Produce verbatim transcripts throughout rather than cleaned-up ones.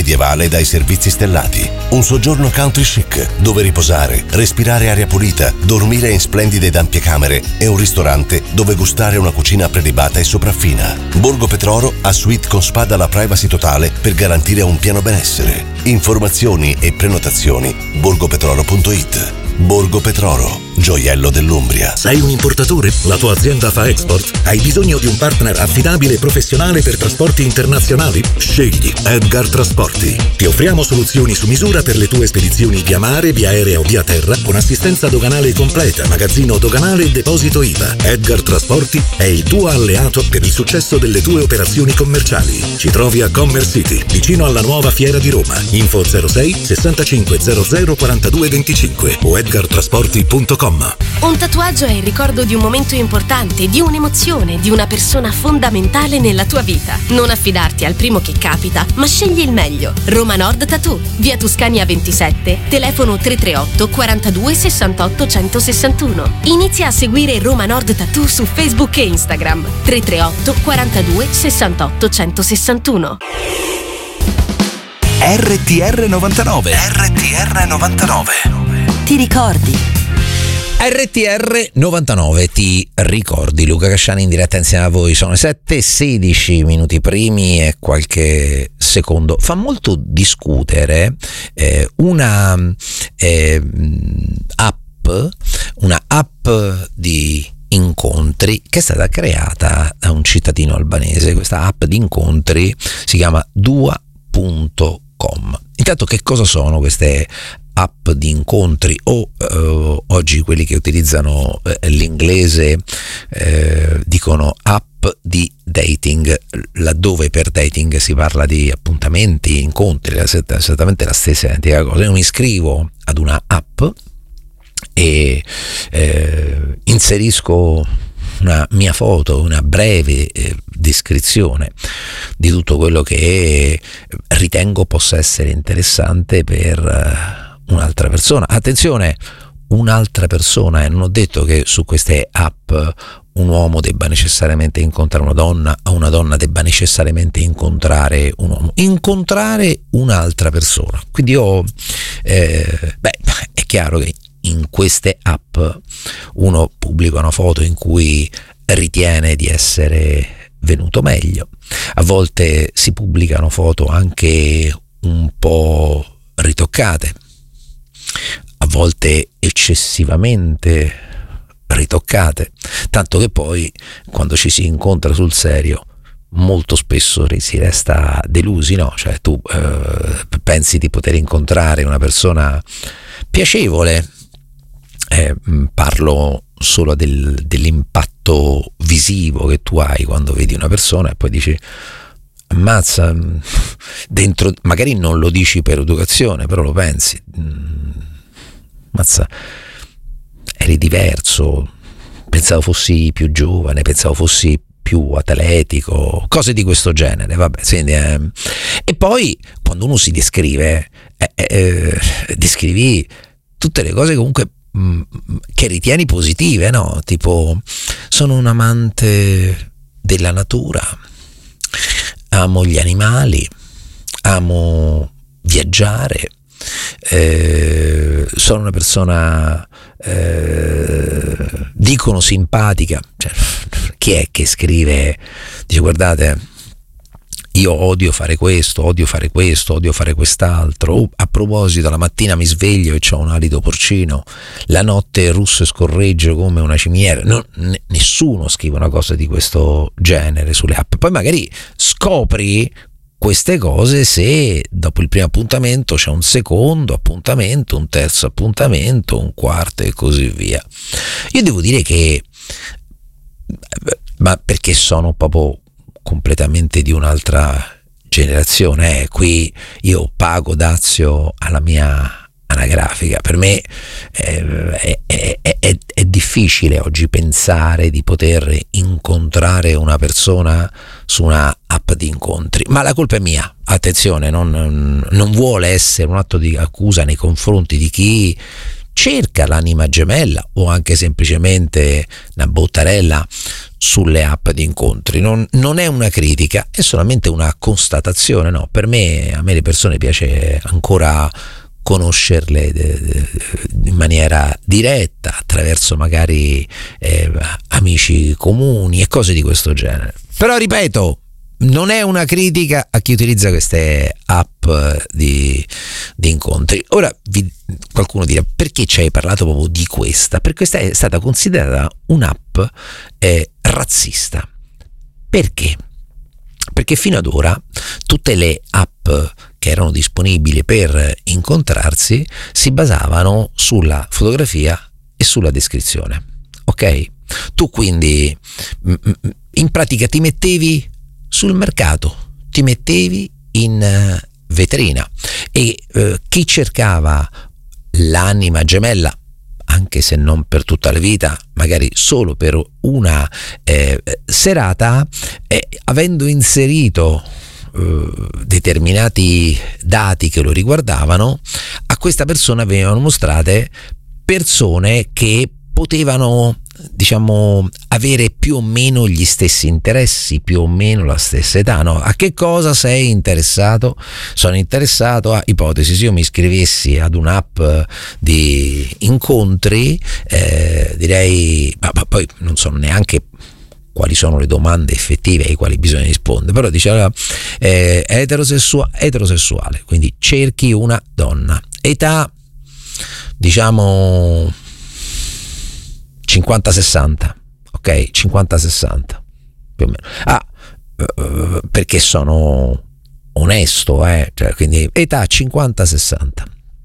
medievale dai servizi stellati. Un soggiorno country chic, dove riposare, respirare aria pulita, dormire in splendide ed ampie camere e un ristorante dove gustare una cucina prelibata e sopraffina. Borgo Petroro ha suite con spa dalla privacy totale per garantire un pieno benessere. Informazioni e prenotazioni borgopetroro punto it. Borgo Petroro, gioiello dell'Umbria. Sei un importatore? La tua azienda fa export? Hai bisogno di un partner affidabile e professionale per trasporti internazionali? Scegli Edgar Trasporti. Ti offriamo soluzioni su misura per le tue spedizioni via mare, via aerea o via terra, con assistenza doganale completa, magazzino doganale e deposito I V A. Edgar Trasporti è il tuo alleato per il successo delle tue operazioni commerciali. Ci trovi a Commerce City, vicino alla nuova Fiera di Roma. Info zero sei sessantacinque zero zero quarantadue venticinque o edgar trasporti punto com. Un tatuaggio è il ricordo di un momento importante, di un'emozione, di una persona fondamentale nella tua vita. Non affidarti al primo che capita, ma scegli il meglio. Roma Nord Tattoo, via Tuscania ventisette, telefono tre tre otto quarantadue sessantotto centosessantuno. Inizia a seguire Roma Nord Tattoo su Facebook e Instagram. tre tre otto quarantadue sessantotto centosessantuno. R T R novantanove R T R novantanove. Ti ricordi? R T R novantanove, ti ricordi? Luca Casciani in diretta insieme a voi. Sono le sette e sedici minuti primi e qualche secondo. Fa molto discutere eh, una eh, app, una app di incontri che è stata creata da un cittadino albanese. Questa app di incontri si chiama dua punto com. Intanto, che cosa sono queste app di incontri o eh, oggi quelli che utilizzano eh, l'inglese eh, dicono app di dating, laddove per dating si parla di appuntamenti, incontri, è esattamente la stessa identica cosa. Io mi iscrivo ad una app e eh, inserisco una mia foto, una breve eh, descrizione di tutto quello che ritengo possa essere interessante per eh, un'altra persona. Attenzione, un'altra persona, e non ho detto che su queste app un uomo debba necessariamente incontrare una donna o una donna debba necessariamente incontrare un uomo, incontrare un'altra persona. Quindi io eh, beh, è chiaro che in queste app uno pubblica una foto in cui ritiene di essere venuto meglio, a volte si pubblicano foto anche un po' ritoccate, a volte eccessivamente ritoccate, tanto che poi quando ci si incontra sul serio molto spesso si resta delusi, no? Cioè tu eh, pensi di poter incontrare una persona piacevole, eh, parlo solo del, dell'impatto visivo che tu hai quando vedi una persona e poi dici ammazza, dentro magari non lo dici per educazione, però lo pensi, ammazza, eri diverso, pensavo fossi più giovane, pensavo fossi più atletico, cose di questo genere, vabbè, sì, eh. E poi quando uno si descrive eh, eh, descrivi tutte le cose comunque mh, che ritieni positive, no? Tipo, sono un amante della natura, amo gli animali, amo viaggiare, eh, sono una persona eh, dicono simpatica. Cioè, chi è che scrive, dice guardate io odio fare questo, odio fare questo, odio fare quest'altro, oh, a proposito la mattina mi sveglio e c'ho un alito porcino, la notte russo e scorreggio come una cimiera. No, n- nessuno scrive una cosa di questo genere sulle app. Poi magari scopri queste cose se dopo il primo appuntamento c'è un secondo appuntamento, un terzo appuntamento, un quarto e così via. Io devo dire che, ma perché sono proprio completamente di un'altra generazione, eh, qui io pago dazio alla mia anagrafica. Per me eh, è, è, è, è difficile oggi pensare di poter incontrare una persona su una app di incontri, ma la colpa è mia, attenzione, non, non vuole essere un atto di accusa nei confronti di chi cerca l'anima gemella o anche semplicemente una bottarella sulle app di incontri. Non, non è una critica, è solamente una constatazione. No, per me, a me le persone piace ancora conoscerle in maniera diretta, attraverso magari eh, amici comuni e cose di questo genere. Però ripeto, non è una critica a chi utilizza queste app di, di incontri. Ora vi, qualcuno dirà: perché ci hai parlato proprio di questa? Perché questa è stata considerata un'app eh, razzista. Perché? Perché fino ad ora tutte le app che erano disponibili per incontrarsi si basavano sulla fotografia e sulla descrizione. Ok? Tu quindi in pratica ti mettevi sul mercato, ti mettevi in vetrina e eh, chi cercava l'anima gemella, anche se non per tutta la vita, magari solo per una eh, serata, eh, avendo inserito eh, determinati dati che lo riguardavano, a questa persona venivano mostrate persone che potevano, diciamo, avere più o meno gli stessi interessi, più o meno la stessa età. No? A che cosa sei interessato? Sono interessato a, ipotesi, se io mi iscrivessi ad un'app di incontri, eh, direi, ma, ma poi non so neanche quali sono le domande effettive ai quali bisogna rispondere, però diceva eh, eterosessuale, eterosessuale, quindi cerchi una donna, età diciamo cinquanta sessanta, ok? cinquanta sessanta più o meno. Ah, uh, perché sono onesto, eh? Cioè, quindi età cinquanta sessanta.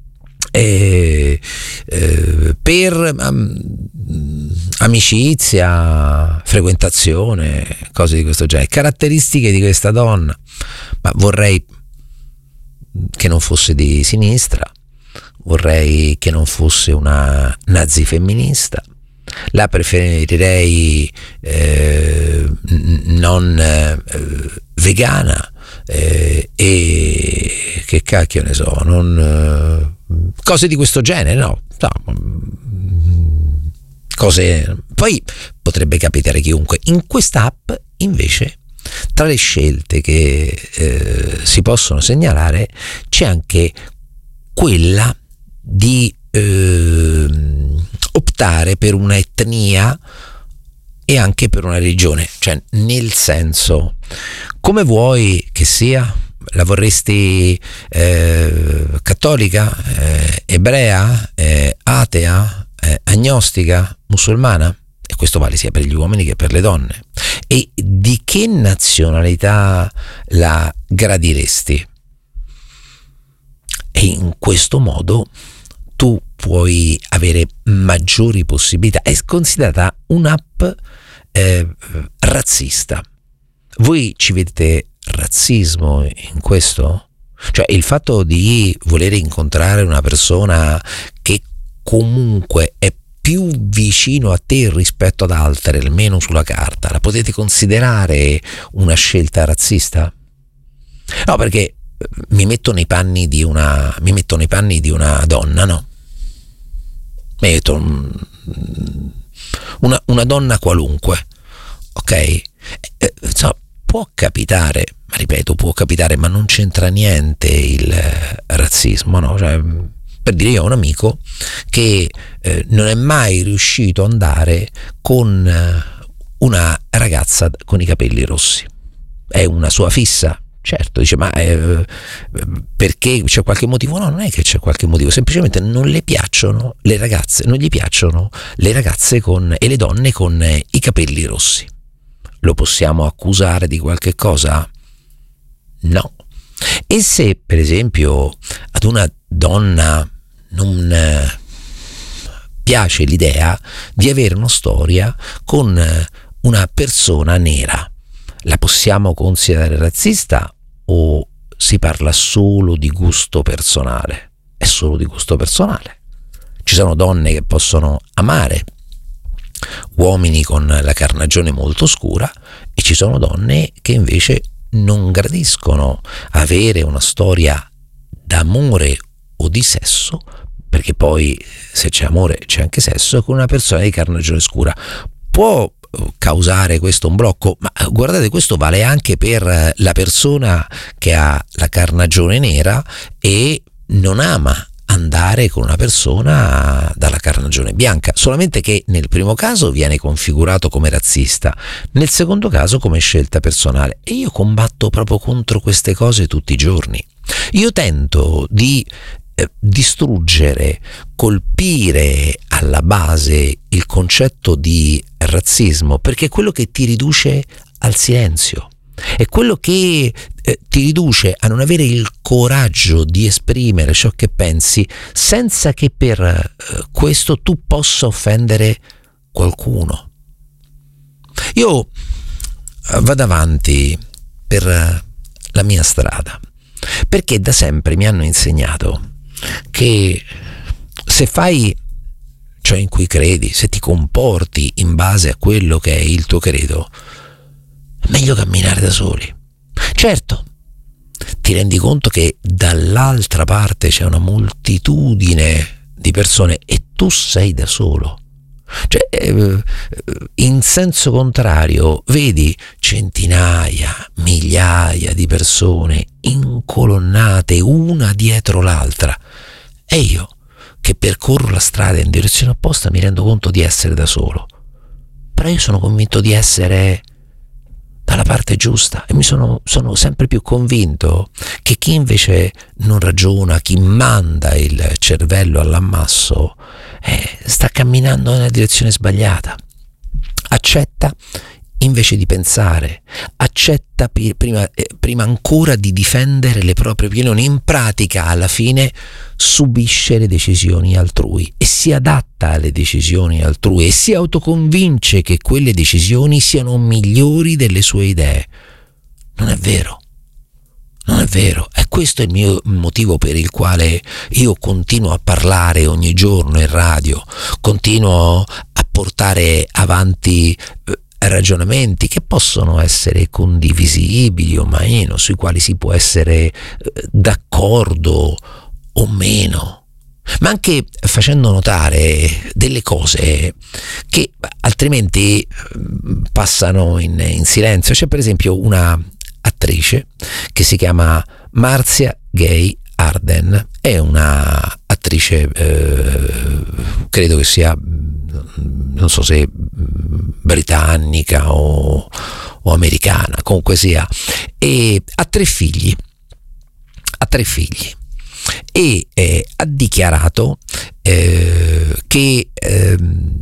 E, eh, per um, amicizia, frequentazione, cose di questo genere, caratteristiche di questa donna, ma vorrei che non fosse di sinistra, vorrei che non fosse una nazifemminista, la preferirei eh, non eh, vegana eh, e che cacchio ne so, non eh, cose di questo genere, no, no cose. Poi potrebbe capitare chiunque. In questa app invece, tra le scelte che eh, si possono segnalare, c'è anche quella di eh, optare per una etnia e anche per una religione, cioè nel senso, come vuoi che sia? La vorresti eh, cattolica, eh, ebrea, eh, atea, eh, agnostica, musulmana? E questo vale sia per gli uomini che per le donne. E di che nazionalità la gradiresti? E in questo modo tu puoi avere maggiori possibilità. È considerata un'app eh, razzista. Voi ci vedete razzismo in questo? Cioè il fatto di voler incontrare una persona che comunque è più vicino a te rispetto ad altre, almeno sulla carta, la potete considerare una scelta razzista? No, perché mi metto nei panni di una mi metto nei panni di una donna, no? Mi metto un, una, una donna qualunque, ok? Eh, so, può capitare, ma ripeto, può capitare, ma non c'entra niente il razzismo, no? Cioè, per dire, io ho un amico che eh, non è mai riuscito ad andare con eh, una ragazza con i capelli rossi. È una sua fissa. Certo, dice, ma eh, perché c'è qualche motivo? No, non è che c'è qualche motivo, semplicemente non le piacciono le ragazze, non gli piacciono le ragazze con, e le donne con eh, i capelli rossi. Lo possiamo accusare di qualche cosa? No. E se per esempio ad una donna non eh, piace l'idea di avere una storia con eh, una persona nera, la possiamo considerare razzista o si parla solo di gusto personale? È solo di gusto personale. Ci sono donne che possono amare uomini con la carnagione molto scura e ci sono donne che invece non gradiscono avere una storia d'amore o di sesso, perché poi se c'è amore c'è anche sesso, con una persona di carnagione scura. Può causare questo un blocco, ma guardate, questo vale anche per la persona che ha la carnagione nera e non ama andare con una persona dalla carnagione bianca, solamente che nel primo caso viene configurato come razzista, nel secondo caso come scelta personale, e io combatto proprio contro queste cose tutti i giorni. Io tento di eh, distruggere, colpire alla base il concetto di razzismo, perché è quello che ti riduce al silenzio, è quello che eh, ti riduce a non avere il coraggio di esprimere ciò che pensi senza che per eh, questo tu possa offendere qualcuno. Io eh, vado avanti per eh, la mia strada, perché da sempre mi hanno insegnato che se fai ciò in cui credi, se ti comporti in base a quello che è il tuo credo, è meglio camminare da soli. Certo, ti rendi conto che dall'altra parte c'è una moltitudine di persone e tu sei da solo. Cioè, eh, in senso contrario, vedi centinaia, migliaia di persone incolonnate una dietro l'altra, e io che percorro la strada in direzione opposta mi rendo conto di essere da solo, però io sono convinto di essere dalla parte giusta e mi sono, sono sempre più convinto che chi invece non ragiona, chi manda il cervello all'ammasso, eh, sta camminando nella direzione sbagliata. Accetta invece di pensare, accetta prima, eh, prima ancora di difendere le proprie opinioni, in pratica alla fine subisce le decisioni altrui e si adatta alle decisioni altrui e si autoconvince che quelle decisioni siano migliori delle sue idee. Non è vero, non è vero, e questo è il mio motivo per il quale io continuo a parlare ogni giorno in radio, continuo a portare avanti eh, ragionamenti che possono essere condivisibili o meno, sui quali si può essere eh, d'accordo o meno, ma anche facendo notare delle cose che altrimenti passano in, in silenzio. C'è per esempio una attrice che si chiama Marcia Gay Harden, è una attrice eh, credo che sia, non so se britannica o, o americana, comunque sia, e ha tre figli, ha tre figli e eh, ha dichiarato eh, che eh,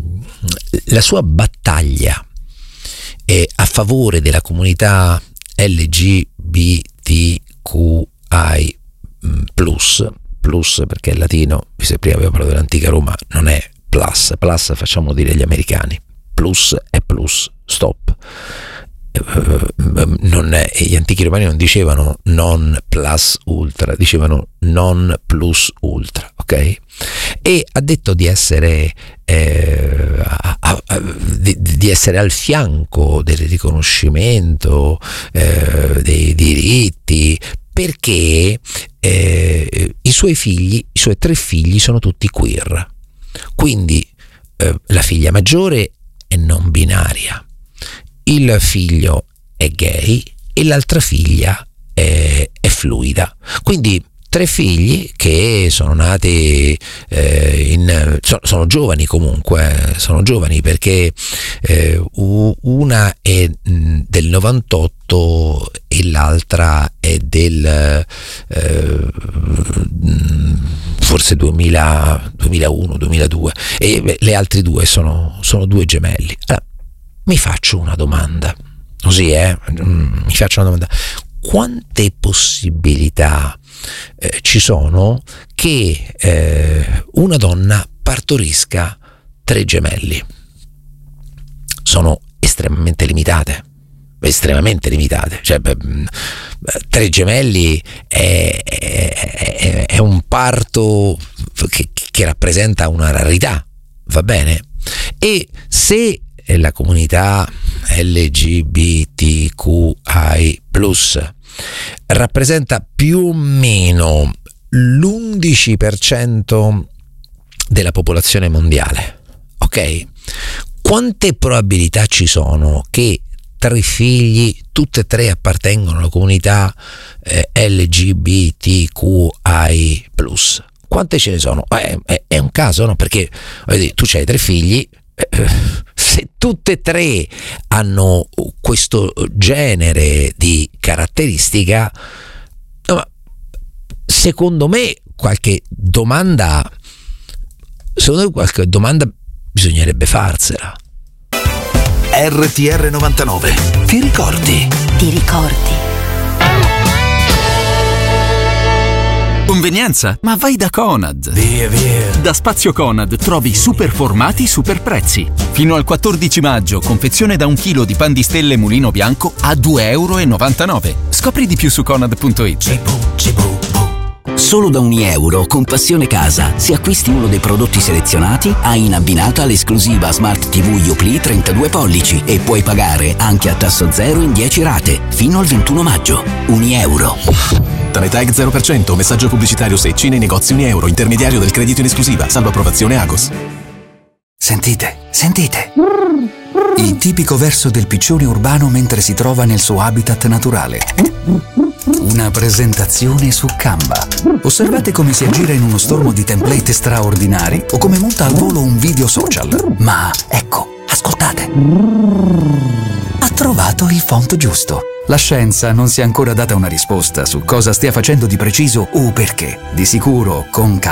la sua battaglia eh, a favore della comunità L G B T Q I plus, plus perché è latino, visto che prima avevo parlato dell'antica Roma, non è plus, plus facciamo dire agli americani, plus è plus, stop. Non è, gli antichi romani non dicevano non plus ultra, dicevano non plus ultra, ok? E ha detto di essere eh, a, a, a, di, di essere al fianco del riconoscimento eh, dei diritti, perché eh, i suoi figli, i suoi tre figli sono tutti queer, quindi eh, la figlia maggiore è non binaria, il figlio è gay e l'altra figlia è, è fluida. Quindi tre figli che sono nati eh, in, so, sono giovani comunque, sono giovani perché eh, una è del novantotto e l'altra è del eh, forse duemila, duemilauno duemiladue, e beh, le altre due sono, sono due gemelli. Allora, mi faccio una domanda, così eh, mi faccio una domanda: quante possibilità eh, ci sono che eh, una donna partorisca tre gemelli? Sono estremamente limitate, estremamente limitate. Cioè, beh, tre gemelli è, è, è un parto che, che rappresenta una rarità, va bene? E se la comunità L G B T Q I plus rappresenta più o meno l'undici per cento della popolazione mondiale, ok? quante probabilità ci sono che tre figli, tutte e tre appartengono alla comunità eh, L G B T Q I plus? Quante ce ne sono? Eh, è, è un caso, no? Perché dire, tu c'hai tre figli, eh, se tutte e tre hanno questo genere di caratteristica, no, secondo me qualche domanda, secondo me qualche domanda bisognerebbe farsela. R T R novantanove. Ti ricordi? Ti ricordi? Convenienza? Ma vai da Conad. Via, via. Da Spazio Conad trovi super formati, super prezzi. Fino al quattordici maggio, confezione da un chilo di pan di stelle mulino bianco a due e novantanove euro. Scopri di più su conad punto it. Cibu, cibu, bu. Solo da un euro con Passione Casa, se acquisti uno dei prodotti selezionati, hai in abbinata l'esclusiva Smart T V Yoplait trentadue pollici e puoi pagare anche a tasso zero in dieci rate, fino al ventuno maggio. Un euro. Tanetag zero per cento, messaggio pubblicitario Secci nei negozi Unieuro, intermediario del credito in esclusiva, salvo approvazione Agos. Sentite, sentite. Il tipico verso del piccione urbano mentre si trova nel suo habitat naturale. Una presentazione su Canva. Osservate come si aggira in uno stormo di template straordinari o come monta al volo un video social. Ma ecco, ascoltate. Ha trovato il font giusto. La scienza non si è ancora data una risposta su cosa stia facendo di preciso o perché. Di sicuro, con Canva